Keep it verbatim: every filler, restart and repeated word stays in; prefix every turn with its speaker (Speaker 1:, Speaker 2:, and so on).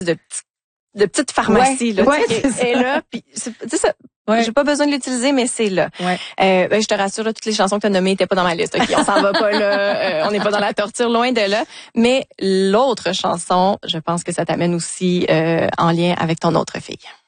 Speaker 1: de petite, de petite pharmacie,
Speaker 2: ouais,
Speaker 1: là.
Speaker 2: Ouais,
Speaker 1: tu sais, est là, puis c'est, tu sais, ça,
Speaker 2: ouais.
Speaker 1: j'ai pas besoin de l'utiliser, mais c'est là.
Speaker 2: Ouais.
Speaker 1: Euh, ben, je te rassure, là, toutes les chansons que tu as nommées étaient pas dans ma liste. OK, on s'en va pas là. Euh, on n'est pas dans la torture, loin de là. Mais l'autre chanson, je pense que ça t'amène aussi euh, en lien avec ton autre fille.